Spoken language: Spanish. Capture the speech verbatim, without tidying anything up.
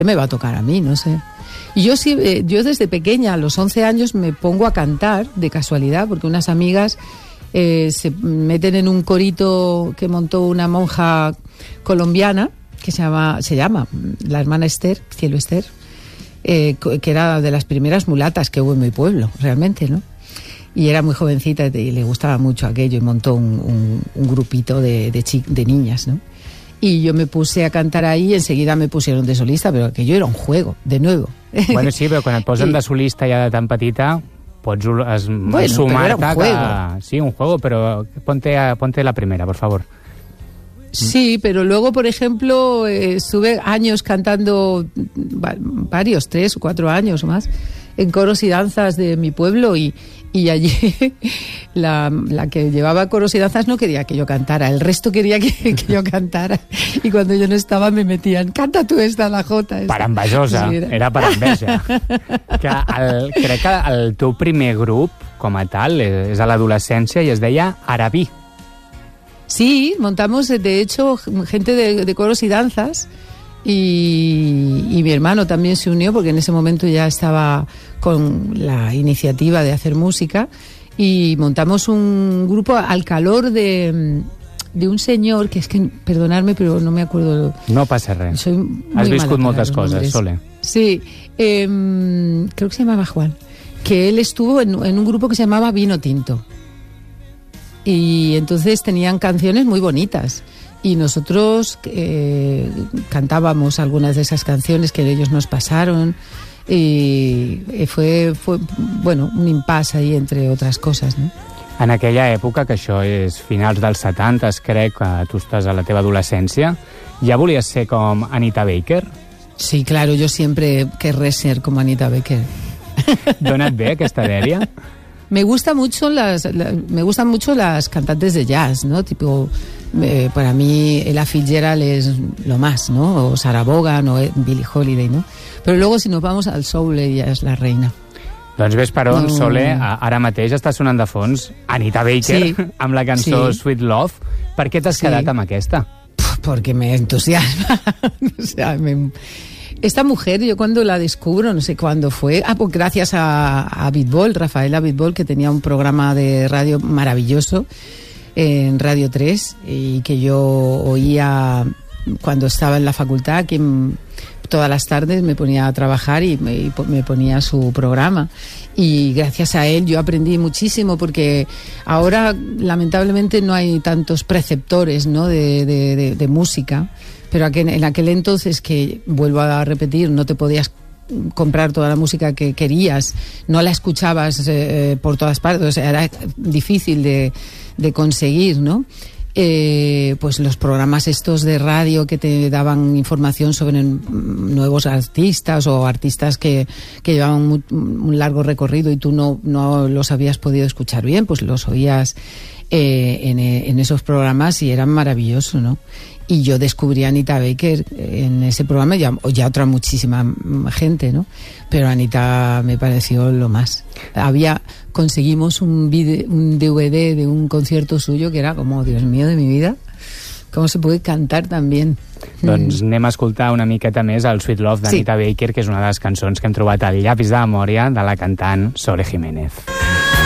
me va a tocar a mí, no sé. Y yo, sí, eh, yo desde pequeña, a los once años, me pongo a cantar de casualidad, porque unas amigas eh, se meten en un corito que montó una monja colombiana, que se llama, se llama la hermana Esther, Cielo Esther, eh, que era de las primeras mulatas que hubo en mi pueblo, realmente, ¿no? Y era muy jovencita y le gustaba mucho aquello y montó un, un, un grupito de, de, chi, de niñas, ¿no? Y yo me puse a cantar ahí y enseguida me pusieron de solista, pero aquello era un juego, de nuevo. Bueno, sí, però quan et posen de solista ja de tan petita, pots es, bueno, sumar-te un que... Sí, un juego, pero ponte, a, ponte la primera, por favor. Sí, pero luego, por ejemplo, eh, estuve años cantando, varios, tres o cuatro años más, en coros y danzas de mi pueblo y, y allí la, la que llevaba coros y danzas no quería que yo cantara, el resto quería que, que yo cantara y cuando yo no estaba me metían, canta tú esta, la jota. Esta. Per envejosa, sí, era. era per enveja. Que el, crec que el teu primer grup, com a tal, és a l'adolescència i es deia Arabí. Sí, montamos, de hecho, gente de, de coros y danzas y, y mi hermano también se unió porque en ese momento ya estaba con la iniciativa de hacer música y montamos un grupo al calor de, de un señor que es que, perdonadme, pero no me acuerdo. No passa res. Soy muy Has viscut mala moltes coses, nombres. Sole. Sí, eh, creo que se llamaba Juan, que él estuvo en, en un grupo que se llamaba Vino Tinto. Y entonces tenían canciones muy bonitas y nosotros eh, cantábamos algunas de esas canciones que ellos nos pasaron y fue, fue bueno, un impasse ahí entre otras cosas, ¿no? En aquella època, que això és finals dels setanta, crec que tu estàs a la teva adolescència, ja volies ser com Anita Baker? Sí, claro, yo siempre querré ser como Anita Baker. Dóna et bé aquesta dèria? Me gusta mucho las, la, me gustan mucho las cantantes de jazz, ¿no? Tipo, eh, para mí Ella Fitzgerald es lo más, ¿no? O Sarah Vaughan o Billie Holiday, ¿no? Pero luego si nos vamos al soul, ella es la reina. Doncs ves per on, no. Sole, ara mateix està sonant de fons Anita Baker, sí. amb la cançó sí. Sweet Love. Per què t'has sí. quedat amb aquesta? Porque me entusiasma. O sea, me... Esta mujer, yo cuando la descubro, no sé cuándo fue, ah, pues gracias a, a Bitbol, Rafaela Bitbol, que tenía un programa de radio maravilloso en Radio tres y que yo oía cuando estaba en la facultad, que todas las tardes me ponía a trabajar y me, y me ponía su programa. Y gracias a él yo aprendí muchísimo porque ahora lamentablemente no hay tantos preceptores, ¿no? de, de, de, de música. Pero en aquel entonces, que vuelvo a repetir, no te podías comprar toda la música que querías, no la escuchabas eh, por todas partes, o sea, era difícil de, de conseguir, ¿no? Eh, pues los programas estos de radio que te daban información sobre nuevos artistas o artistas que, que llevaban muy, un largo recorrido y tú no, no los habías podido escuchar bien, pues los oías eh, en, en esos programas y eran maravillosos, ¿no? Y yo descubrí a Anita Baker en ese programa, ya, ya otra muchísima gente, ¿no? Pero Anita me pareció lo más. Había, conseguimos un, video, un D V D de un concierto suyo que era como, Dios mío de mi vida, ¿cómo se puede cantar tan bien? Doncs anem a escoltar una miqueta més el Sweet Love d'Anita sí. Baker, que és una de les cançons que hem trobat al llapis de memòria de la cantant Sole Jiménez.